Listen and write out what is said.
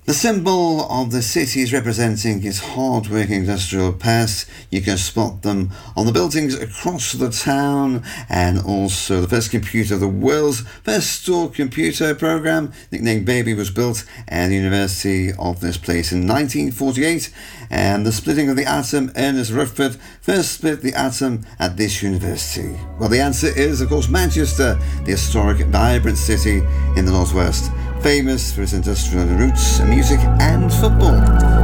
The symbol of the city is representing its hard-working industrial past. You can spot them on the buildings across the town, and also the first computer of the world's first stored computer program, nicknamed Baby, was built at the University of this place in 1948, and the splitting of the atom, Ernest Rutherford first split the atom at this university. Well, the answer is, of course, Manchester, the historic, vibrant city in the northwest, famous for its industrial roots, music and football.